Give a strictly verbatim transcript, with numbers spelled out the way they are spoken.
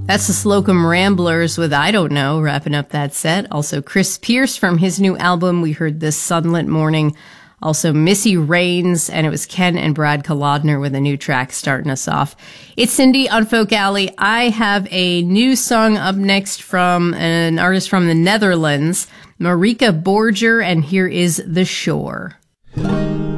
That's the Slocum Ramblers with I Don't Know, wrapping up that set. Also Chris Pierce from his new album, we heard This Sunlit Morning. Also Missy Raines, and it was Ken and Brad Kolodner with a new track starting us off. It's Cindy on Folk Alley. I have a new song up next from an artist from the Netherlands, Marika Borger, and here is The Shore.